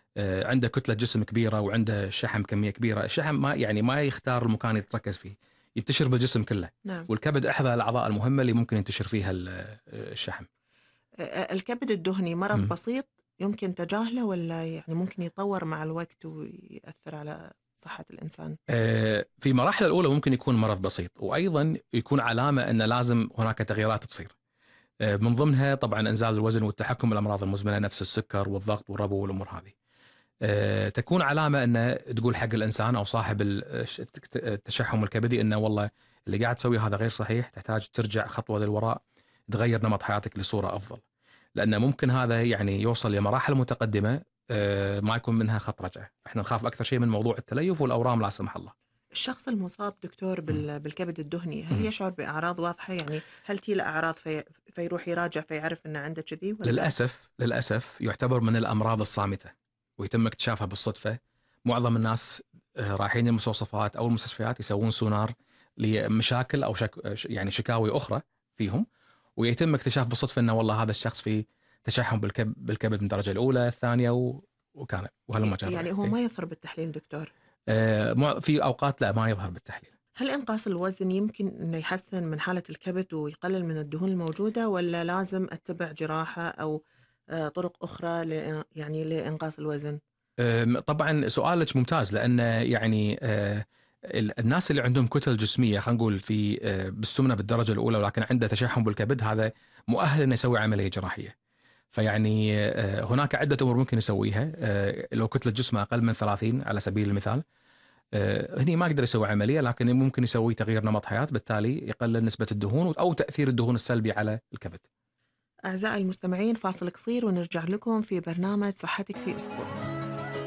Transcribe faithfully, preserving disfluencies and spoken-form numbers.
عنده كتلة جسم كبيرة وعنده شحم كمية كبيرة، الشحم ما يعني ما يختار المكان يتركز فيه، ينتشر بالجسم كله. نعم. والكبد أحد الأعضاء المهمة اللي ممكن ينتشر فيها الشحم. الكبد الدهني مرض م. بسيط يمكن تجاهله، ولا يعني ممكن يتطور مع الوقت ويأثر على صحة الإنسان؟ في مراحل الأولى ممكن يكون مرض بسيط، وأيضا يكون علامة أن لازم هناك تغييرات تصير، من ضمنها طبعا إنزال الوزن والتحكم بالأمراض المزمنة نفس السكر والضغط والربو والأمور هذه. تكون علامة أن تقول حق الإنسان أو صاحب التشحم الكبدي أنه والله اللي قاعد تسوي هذا غير صحيح، تحتاج ترجع خطوة للوراء، تغير نمط حياتك لصورة أفضل، لأن ممكن هذا يعني يوصل لمراحل متقدمة ما يكون منها خط رجعة. احنا نخاف أكثر شيء من موضوع التليف والأورام لا سمح الله. الشخص المصاب دكتور بالكبد الدهني هل م. يشعر بأعراض واضحة؟ يعني هل تي له أعراض في فيروح يراجع فيعرف أنه عنده كذي ولا؟ للأسف للأسف يعتبر من الأمراض الصامتة ويتم اكتشافها بالصدفة. معظم الناس رايحين المستوصفات أو المستشفيات يسوون سونار لمشاكل أو شك يعني شكاوي أخرى فيهم، ويتم اكتشاف بالصدفة أنه والله هذا الشخص فيه تشحم بالكبد بالكبد من الدرجة الأولى الثانية و... وكان وهلم جرى. يعني هو ما يظهر بالتحليل دكتور؟ آه في أوقات لا ما يظهر بالتحليل. هل إنقاص الوزن يمكن إنه يحسن من حالة الكبد ويقلل من الدهون الموجودة، ولا لازم أتبع جراحة أو طرق أخرى ل... يعني لإنقاص الوزن؟ طبعا سؤالك ممتاز، لأن يعني الناس اللي عندهم كتل جسمية خلينا نقول في بالسمنة بالدرجة الأولى ولكن عنده تشحم بالكبد، هذا مؤهل أن يسوي عملية جراحية. فيعني هناك عدة أمور ممكن يسويها. لو كتلة جسمه أقل من ثلاثين على سبيل المثال، هني ما يقدر يسوي عملية، لكن ممكن يسوي تغيير نمط حياة بالتالي يقلل نسبة الدهون أو تأثير الدهون السلبي على الكبد. أعزائي المستمعين، فاصل قصير ونرجع لكم في برنامج صحتك في أسبوع.